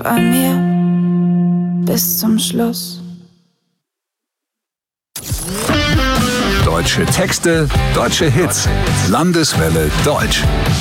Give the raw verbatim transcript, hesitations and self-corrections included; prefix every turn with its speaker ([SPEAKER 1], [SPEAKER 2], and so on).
[SPEAKER 1] bei mir bis zum Schluss.
[SPEAKER 2] Deutsche Texte, deutsche Hits. Landeswelle Deutsch.